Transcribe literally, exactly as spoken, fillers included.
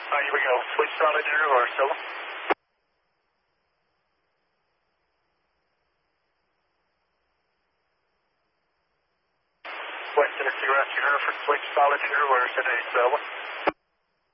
Alright, here we go. Switch solid in reverse, over. West Tennessee Rescue Hereford, switch solid in reverse at eight, over.